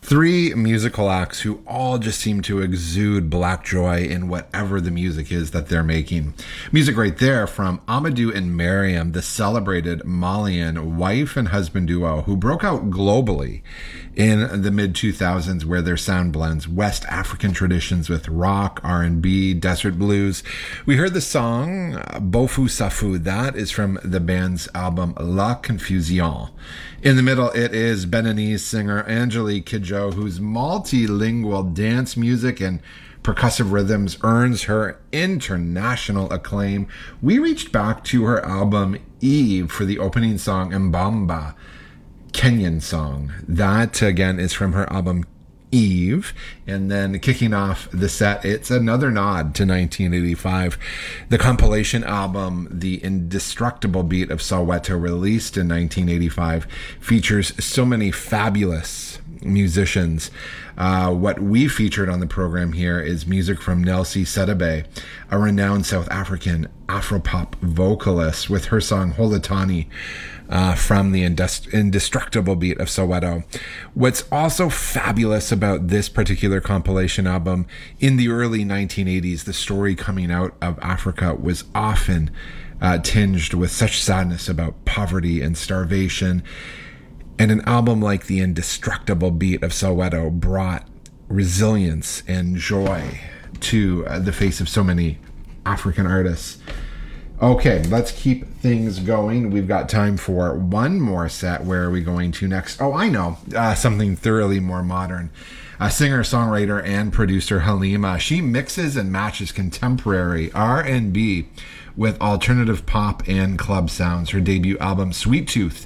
Three musical acts who all just seem to exude black joy in whatever the music is that they're making. Music right there from Amadou and Mariam, the celebrated Malian wife and husband duo who broke out globally in the mid-2000s, where their sound blends West African traditions with rock, R&B, desert blues. We heard the song Bofu Safu. That is from the band's album La Confusion. In the middle, it is Beninese singer Angelique Kidjo, whose multilingual dance music and percussive rhythms earns her international acclaim. We reached back to her album Eve for the opening song Mbamba, Kenyan song. That, again, is from her album Eve. And then kicking off the set, it's another nod to 1985. The compilation album The Indestructible Beat of Soweto, released in 1985, features so many fabulous musicians. What we featured on the program here is music from Nelsie Sedebe, a renowned South African Afropop vocalist, with her song Holatani from the Indestructible Beat of Soweto. What's also fabulous about this particular compilation album, in the early 1980s, the story coming out of Africa was often tinged with such sadness about poverty and starvation. And an album like The Indestructible Beat of Soweto brought resilience and joy to the face of so many African artists. Okay, let's keep things going. We've got time for one more set. Where are we going to next? Oh, I know. Something thoroughly more modern. Singer, songwriter, and producer Halima. She mixes and matches contemporary R&B with alternative pop and club sounds. Her debut album, Sweet Tooth,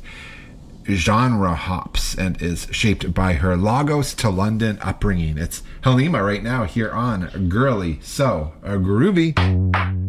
genre hops and is shaped by her Lagos to London upbringing. It's Halima right now here on Girly So Groovy.